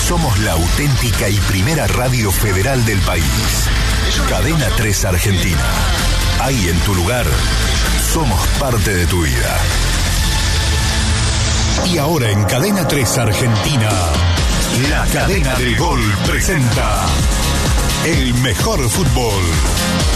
Somos la auténtica y primera radio federal del país. Cadena 3 Argentina. Ahí en tu lugar, somos parte de tu vida. Y ahora en Cadena 3 Argentina, la cadena del gol presenta el mejor fútbol.